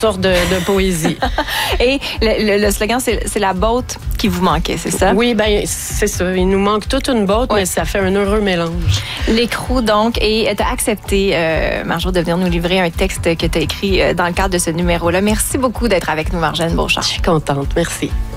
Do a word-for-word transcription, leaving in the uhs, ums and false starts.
sorte de, de poésie. Et le, le, le slogan, c'est, c'est la botte qui vous manquait, c'est ça? Oui, bien, c'est ça. Il nous manque toute une botte, ouais. mais ça fait un heureux mélange. L'écrou, donc, et tu as accepté, euh, Marjo, de venir nous livrer un texte que tu as écrit dans le cadre de ce numéro-là. Merci beaucoup d'être avec nous, Marjolaine Beauchamp. Je suis contente. Merci.